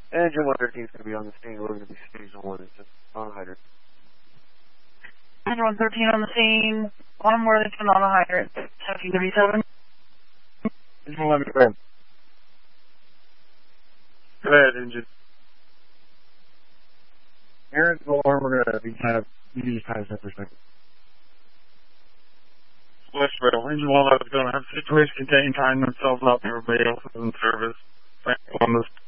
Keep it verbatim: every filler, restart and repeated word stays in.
Engine one thirteen is going to be on the scene. We're going to be stage one. It's just on hydrant. Engine one thirteen on the scene. On Worthington on the hydrant. seventeen thirty-seven. Engine eleven, go ahead. Go ahead, engine. Aaron's alarm, we're going to be kind of, you can just kind of set for a second. Westboro, engine one eleven is going to have situation contained, tying themselves up, everybody else is in service. On this